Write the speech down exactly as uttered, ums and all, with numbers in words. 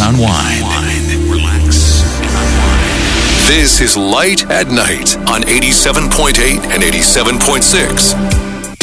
unwind. Relax. This is Light at Night on eighty-seven point eight and eighty-seven point six.